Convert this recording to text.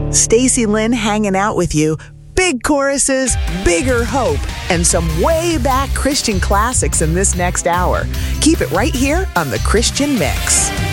Stacy Lynn hanging out with you. Big choruses, bigger hope, and some way back Christian classics in this next hour. Keep it right here on The Christian Mix.